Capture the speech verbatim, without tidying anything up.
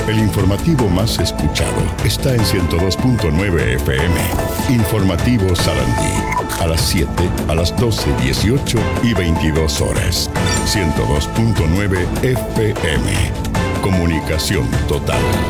El informativo más escuchado está en ciento dos punto nueve F M. Informativo Sarandí. A las siete, a las doce, dieciocho y veintidós horas. ciento dos punto nueve F M. Comunicación total.